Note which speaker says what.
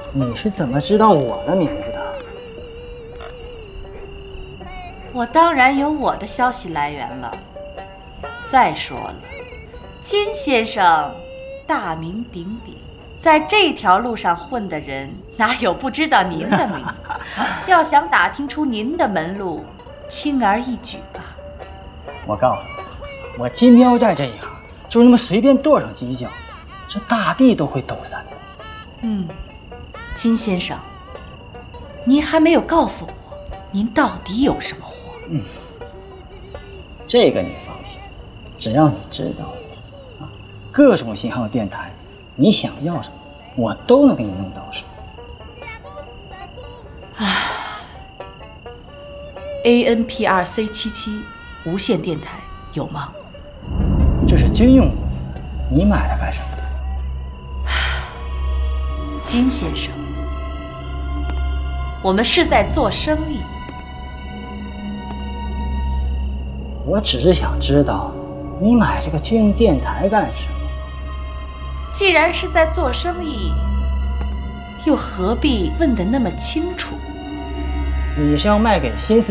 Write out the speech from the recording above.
Speaker 1: 你是怎么知道我的名字的？
Speaker 2: 我当然有我的消息来源了。再说了，金先生大名鼎鼎，在这条路上混的人哪有不知道您的名？要想打听出您的门路，轻而易举吧。
Speaker 1: 我告诉你，我金彪在这一行，就那么随便跺上几脚，这大地都会抖散的。
Speaker 2: 金先生，您还没有告诉我，您到底有什么活？
Speaker 1: 这个你放心，只要你知道各种型号电台，你想要什么，我都能给你弄到手。
Speaker 2: ANPRC77无线电台有吗？
Speaker 1: 这是军用物资，你买它干什么？
Speaker 2: 金先生，我们是在做生意。
Speaker 1: 我只是想知道，你买这个军用电台干什么？
Speaker 2: 既然是在做生意，又何必问得那么清楚？
Speaker 1: 你是要卖给新四